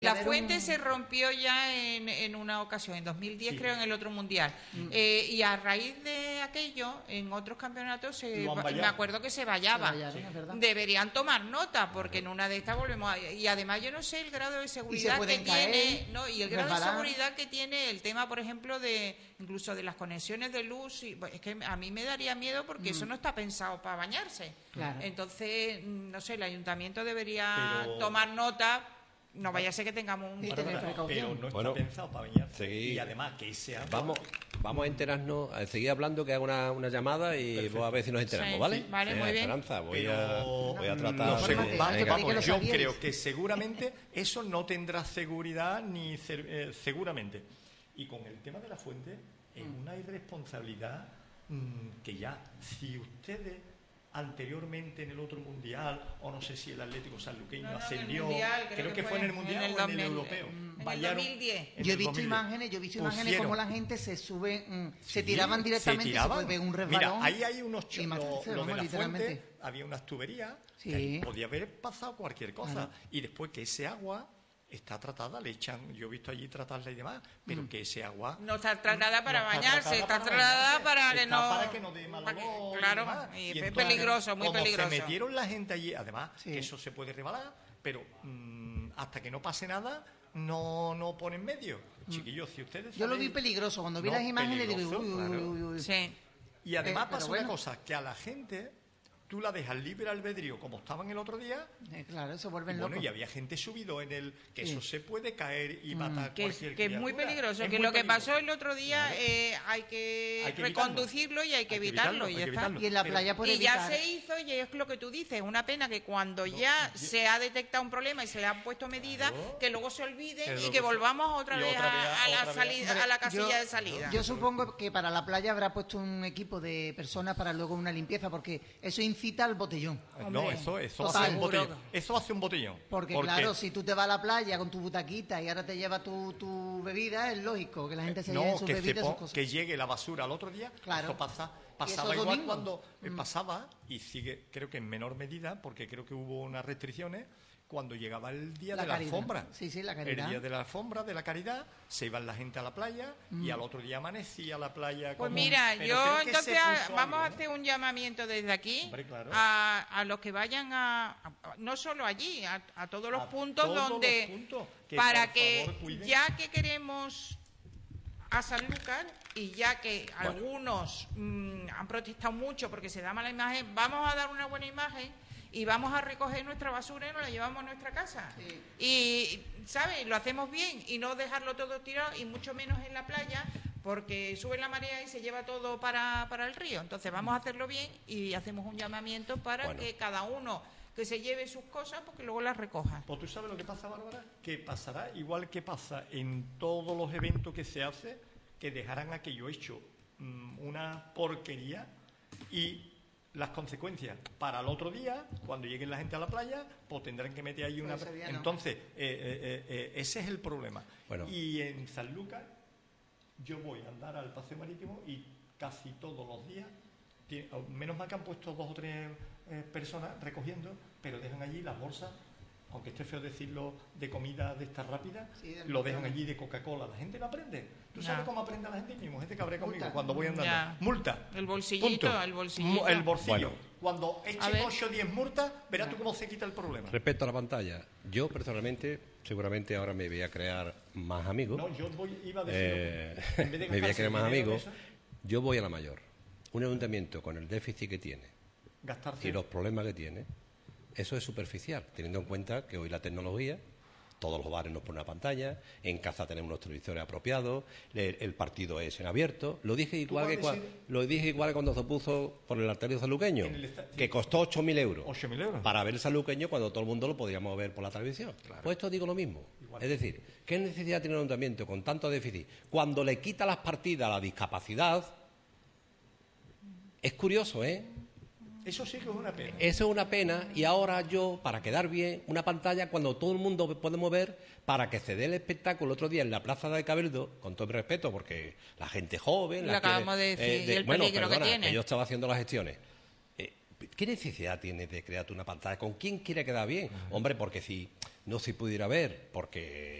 La fuente se rompió ya en una ocasión, en 2010 creo, en el otro mundial. Y a raíz de aquello, en otros campeonatos, me acuerdo que se vallaba. Deberían tomar nota, porque en una de estas volvemos a... Y además yo no sé el grado de seguridad que tiene, ¿no? Y el grado de seguridad que tiene el tema, por ejemplo, de incluso de las conexiones de luz. Es que a mí me daría miedo porque eso no está pensado para bañarse. Claro. Entonces, no sé, el ayuntamiento debería tomar nota. No vaya a ser que tengamos un... Pero no está pensado para bañarse. Y además que sea... Vamos a enterarnos, a seguir hablando, que haga una llamada y vos a ver si nos enteramos, ¿vale? Sí, vale, muy bien. Esperanza, voy a tratar... yo creo que seguramente eso no tendrá seguridad ni seguramente. Y con el tema de la fuente, es una irresponsabilidad que ya, si ustedes... anteriormente en el otro mundial, o no sé si el Atlético Sanluqueño ascendió, creo que fue en el mundial o en el europeo. En el 2010. Yo he visto imágenes como la gente se sube, se tiraban directamente, se puede ver un resbalón. Mira, ahí hay unos lo de la fuente, había unas tuberías, que podía haber pasado cualquier cosa, y después que ese agua está tratada, le echan, yo he visto allí tratarla y demás, pero que ese agua... No está tratada para bañarse, está tratada para que no... Para que no dé mal olor. Claro, y es peligroso, muy peligroso. Se metieron la gente allí, además, que eso se puede rebalar, pero hasta que no pase nada, no ponen medio. Chiquillos, si ustedes... Yo lo vi peligroso, cuando vi las imágenes digo, uy. Sí. Y además pasa una cosa, que a la gente... Tú la dejas libre albedrío, como estaban el otro día. Claro, se vuelven locos. Bueno, y había gente subido en el... Que eso se puede caer y matar cualquier que es muy peligroso. Que lo que pasó el otro día hay que reconducirlo y hay que evitarlo. Y ya está. Y en la playa por evitar. Ya se hizo, y es lo que tú dices. Una pena que cuando ya se ha detectado un problema y se le han puesto medidas, que luego se olvide y que volvamos otra vez a la casilla de salida. Yo supongo que para la playa habrá puesto un equipo de personas para luego una limpieza, porque eso incita al botellón. No, eso hace un botellón. Eso hace un botellón. Porque claro, si tú te vas a la playa con tu butaquita y ahora te llevas tu bebida, es lógico que la gente se lleve sus bebidas, sus cosas. Que llegue la basura al otro día, claro. Esto pasaba igual cuando pasaba, y sigue, creo que en menor medida, porque creo que hubo unas restricciones, cuando llegaba el día de la alfombra. Sí, la caridad. El día de la alfombra, de la caridad, se iban la gente a la playa y al otro día amanecía la playa. Pues mira, yo entonces vamos a hacer un llamamiento desde aquí. Hombre, claro. a los que vayan no solo allí, a todos los puntos donde... para que, ya que queremos a Sanlúcar y ya que algunos han protestado mucho porque se da mala imagen, vamos a dar una buena imagen y vamos a recoger nuestra basura y nos la llevamos a nuestra casa. Sí. Y, ¿sabes? Lo hacemos bien y no dejarlo todo tirado, y mucho menos en la playa, porque sube la marea y se lleva todo para el río. Entonces vamos a hacerlo bien y hacemos un llamamiento para que cada uno que se lleve sus cosas, porque luego las recoja. Pues tú sabes lo que pasa, Bárbara, que pasará igual que pasa en todos los eventos que se hace, que dejarán aquello hecho una porquería, y las consecuencias para el otro día, cuando lleguen la gente a la playa, pues tendrán que meter ahí una... Entonces, ese es el problema. Bueno. Y en Sanlúcar yo voy a andar al paseo marítimo y casi todos los días, menos mal que han puesto 2 o 3 personas recogiendo, pero dejan allí las bolsas, aunque esté feo decirlo, de comida de estas rápidas, lo dejan allí de Coca-Cola. La gente no aprende. ¿Tú sabes cómo aprende la gente? Mi mujer te cabrea conmigo cuando voy andando. Multa. El bolsillito, punto. El bolsillo. Bueno. Cuando echen 8 o 10 multas, verás tú cómo se quita el problema. Respecto a la pantalla, yo personalmente, seguramente ahora me voy a crear más amigos. No, yo iba a decir me voy a crear más amigos. Yo voy a la mayor. Un ayuntamiento con el déficit que tiene y los problemas que tiene, eso es superficial, teniendo en cuenta que hoy la tecnología, todos los bares nos ponen una pantalla, en casa tenemos unos televisores apropiados, el partido es en abierto. Lo dije igual que cuando se puso por el arterio sanluqueño, que costó 8.000 euros. 8.000 euros. Para ver el sanluqueño cuando todo el mundo lo podíamos ver por la televisión. Claro. Pues esto digo lo mismo. Igual. Es decir, ¿qué necesidad tiene un ayuntamiento con tanto déficit? Cuando le quita las partidas a la discapacidad, es curioso, ¿eh? Eso sí que es una pena. Eso es una pena, y ahora yo, para quedar bien, una pantalla cuando todo el mundo puede mover, para que se dé el espectáculo otro día en la Plaza de Cabildo, con todo mi respeto, porque la gente joven... Lo acabamos de decir, y el peligro que tiene. Que yo estaba haciendo las gestiones. ¿qué necesidad tienes de crearte una pantalla? ¿Con quién quiere quedar bien? Hombre, porque si no se pudiera ver, porque